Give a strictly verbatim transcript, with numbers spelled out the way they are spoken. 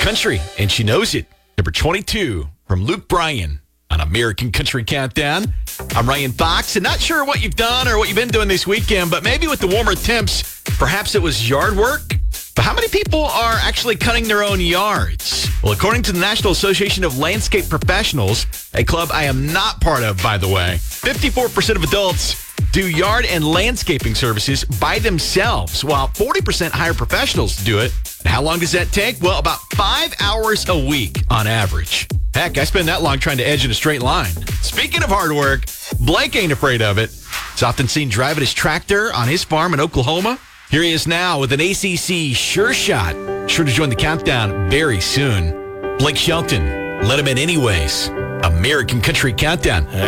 country, and she knows it. Number twenty-two from Luke Bryan on American Country Countdown. I'm Ryan Fox, and not sure what you've done or what you've been doing this weekend, but maybe with the warmer temps, perhaps it was yard work. But how many people are actually cutting their own yards? Well, according to the National Association of Landscape Professionals, a club I am not part of, by the way, fifty-four percent of adults do yard and landscaping services by themselves, while forty percent hire professionals to do it. And how long does that take? Well, about five hours a week on average. Heck, I spend that long trying to edge in a straight line. Speaking of hard work, Blake ain't afraid of it. He's often seen driving his tractor on his farm in Oklahoma. Here he is now with an A C C Sure Shot. Sure to join the countdown very soon. Blake Shelton, let him in anyways. American Country Countdown.